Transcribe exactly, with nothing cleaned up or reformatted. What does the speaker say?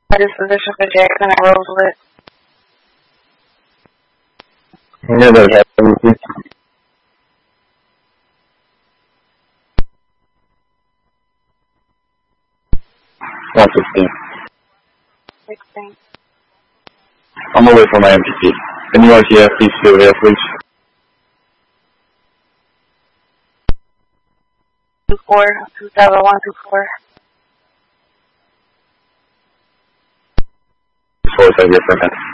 Disposition for Jackson and Rosewood. Yeah, that happened. one sixteen. sixteen. I'm away from my M P T. Any R T F, please still here, please. two four, two seven one two four. four seven, yes,